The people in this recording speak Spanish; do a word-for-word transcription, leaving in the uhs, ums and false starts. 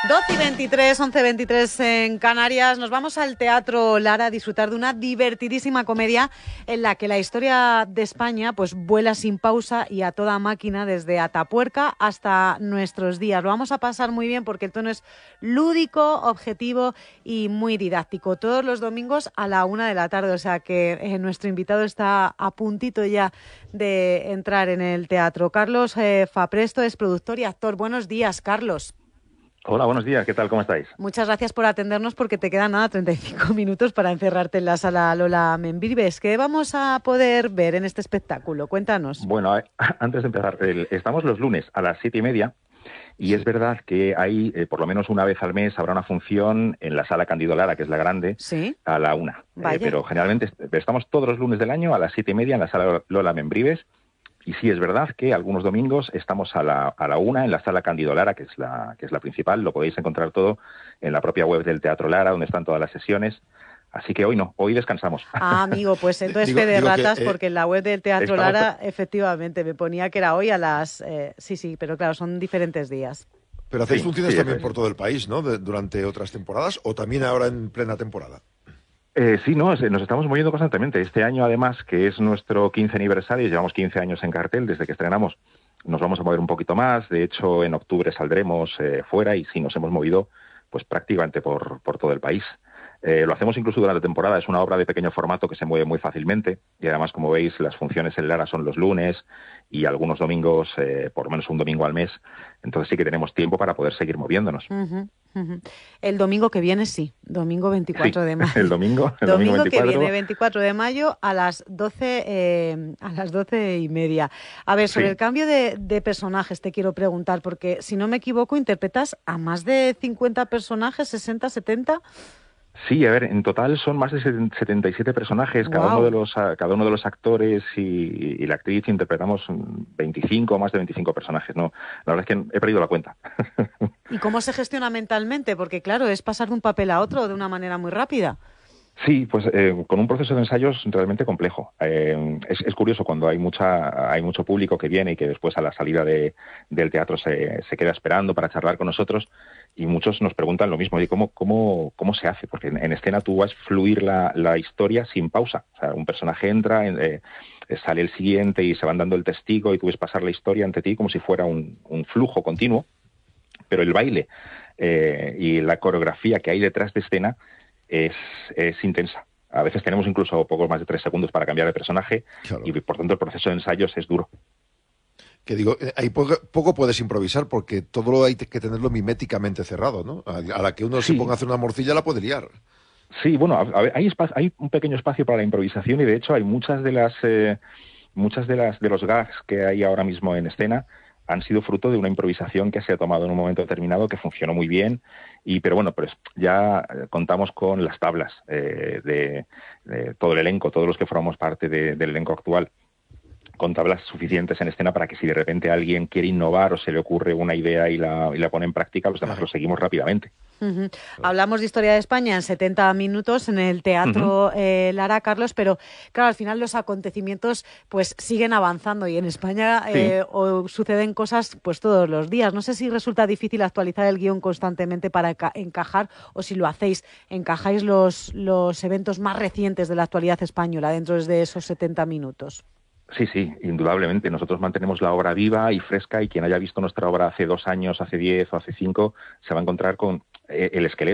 doce y veintitrés, once y veintitrés en Canarias. Nos vamos al Teatro Lara a disfrutar de una divertidísima comedia en la que la historia de España pues vuela sin pausa y a toda máquina desde Atapuerca hasta nuestros días. Lo vamos a pasar muy bien porque el tono es lúdico, objetivo y muy didáctico. Todos los domingos a la una de la tarde, o sea que eh, nuestro invitado está a puntito ya de entrar en el teatro. Carlos eh, Fapresto es productor y actor. Buenos días, Carlos. Hola, buenos días. ¿Qué tal? ¿Cómo estáis? Muchas gracias por atendernos porque te quedan nada, treinta y cinco minutos para encerrarte en la sala Lola Membrives. ¿Qué vamos a poder ver en este espectáculo? Cuéntanos. Bueno, antes de empezar, el, estamos los lunes a las siete y media y es verdad que hay, eh, por lo menos una vez al mes, habrá una función en la sala Cándido Lara, que es la grande, ¿Sí? a la una. Vaya. Eh, pero generalmente estamos todos los lunes del año a las siete y media en la sala Lola Membrives. Y sí, es verdad que algunos domingos estamos a la, a la una en la sala Cándido Lara, que es la, que es la principal. Lo podéis encontrar todo en la propia web del Teatro Lara, donde están todas las sesiones. Así que hoy no, hoy descansamos. Ah, amigo, pues entonces Digo- fe de digo que, ratas, eh, porque en la web del Teatro estamos- Lara efectivamente me ponía que era hoy a las... Eh, sí, sí, pero claro, son diferentes días. Pero hacéis Sí, funciones sí, también eso es. por todo el país, ¿no? De- durante otras temporadas o también ahora en plena temporada. Eh, sí, no, es- nos estamos moviendo constantemente. Este año, además, que es nuestro quince aniversario, llevamos quince años en cartel desde que estrenamos, nos vamos a mover un poquito más. De hecho, en octubre saldremos eh, fuera y sí, nos hemos movido pues prácticamente por, por todo el país. Eh, lo hacemos incluso durante la temporada. Es una obra de pequeño formato que se mueve muy fácilmente y además, como veis, las funciones en Lara son los lunes y algunos domingos, eh, por lo menos un domingo al mes. Entonces sí que tenemos tiempo para poder seguir moviéndonos. Ujú, ujú. El domingo que viene sí, domingo veinticuatro Sí, de mayo. el domingo, el domingo domingo que veinticuatro. viene, veinticuatro de mayo a las doce, eh, a las doce y media. A ver, sobre Sí. el cambio de, de personajes te quiero preguntar, porque si no me equivoco interpretas a más de cincuenta personajes, sesenta, setenta. Sí, a ver, en total son más de setenta y siete personajes, cada Guau. uno de los a- cada uno de los actores y, y la actriz interpretamos veinticinco, más de veinticinco personajes, ¿no? La verdad es que he perdido la cuenta. ¿Y cómo se gestiona mentalmente? Porque claro, es pasar de un papel a otro de una manera muy rápida. Sí, pues eh, con un proceso de ensayos realmente complejo. Eh, es, es curioso cuando hay mucha hay mucho público que viene y que después a la salida de, del teatro se, se queda esperando para charlar con nosotros y muchos nos preguntan lo mismo, ¿y cómo, cómo, cómo se hace? Porque en, en escena tú vas a fluir la, la historia sin pausa. O sea, un personaje entra, eh, sale el siguiente y se van dando el testigo y tú ves pasar la historia ante ti como si fuera un, un flujo continuo, pero el baile eh, y la coreografía que hay detrás de escena es, es intensa. A veces tenemos incluso poco más de tres segundos para cambiar de personaje. Claro. Y por tanto el proceso de ensayos es duro. Que digo, eh, ahí poco, poco puedes improvisar porque todo lo hay que tenerlo miméticamente cerrado, ¿no? A, a la que uno Sí. se ponga a hacer una morcilla la puede liar. Sí, bueno, a, a ver, hay, espa- hay un pequeño espacio para la improvisación y de hecho hay muchas de las eh, muchas de las de los gags que hay ahora mismo en escena han sido fruto de una improvisación que se ha tomado en un momento determinado que funcionó muy bien y pero bueno, pues ya eh, contamos con las tablas eh, de, de todo el elenco, todos los que formamos parte de- del elenco actual, con tablas suficientes en escena para que si de repente alguien quiere innovar o se le ocurre una idea y la, y la pone en práctica, los demás Claro. lo seguimos rápidamente. Ujú. Hablamos de historia de España en setenta minutos en el Teatro eh, Lara, Carlos, pero claro, al final los acontecimientos pues siguen avanzando y en España eh, o suceden cosas pues todos los días. No sé si resulta difícil actualizar el guión constantemente para enca- encajar o si lo hacéis, encajáis los, los eventos más recientes de la actualidad española dentro de esos setenta minutos. Sí, sí, indudablemente. Nosotros mantenemos la obra viva y fresca y quien haya visto nuestra obra hace dos años, hace diez o hace cinco, se va a encontrar con eh, el esqueleto